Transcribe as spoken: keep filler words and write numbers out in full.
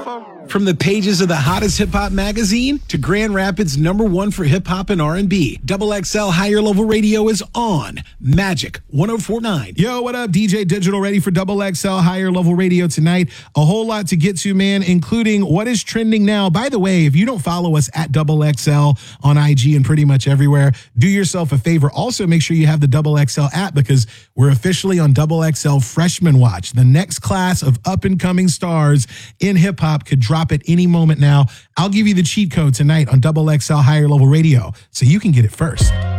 From the pages of the hottest hip-hop magazine to Grand Rapids' number one for hip-hop and R and B, Double X L Higher Level Radio is on Magic one oh four point nine. Yo, what up? D J Digital ready for Double X L Higher Level Radio tonight. A whole lot to get to, man, including what is trending now. By the way, if you don't follow us at Double X L on I G and pretty much everywhere, do yourself a favor. Also, make sure you have the Double X L app because we're officially on Double X L Freshman Watch. The next class of up-and-coming stars in hip-hop could drop at any moment now. I'll give you the cheat code tonight on Double X L Higher Level Radio so you can get it first.